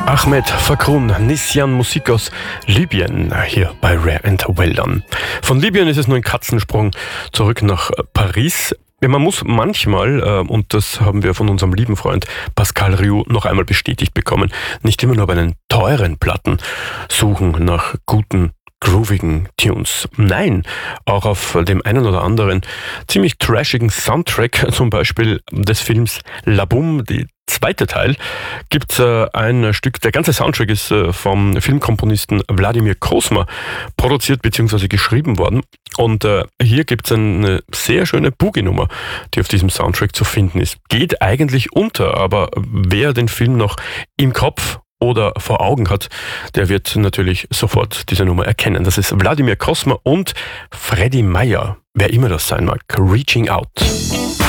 Ahmed Fakrun, Nisyan Musik aus Libyen, hier bei Rare and Well Done. Von Libyen ist es nur ein Katzensprung zurück nach Paris. Ja, man muss manchmal, und das haben wir von unserem lieben Freund Pascal Riou noch einmal bestätigt bekommen, nicht immer nur bei den teuren Platten suchen nach guten, groovigen Tunes. Nein, auch auf dem einen oder anderen ziemlich trashigen Soundtrack, zum Beispiel des Films La Boum, die zweite Teil, gibt ein Stück, der ganze Soundtrack ist vom Filmkomponisten Wladimir Kosma produziert bzw. geschrieben worden. Und hier gibt es eine sehr schöne Boogie-Nummer, die auf diesem Soundtrack zu finden ist. Geht eigentlich unter, aber wer den Film noch im Kopf oder vor Augen hat, der wird natürlich sofort diese Nummer erkennen. Das ist Wladimir Kosma und Freddie Meyer, wer immer das sein mag. Reaching Out.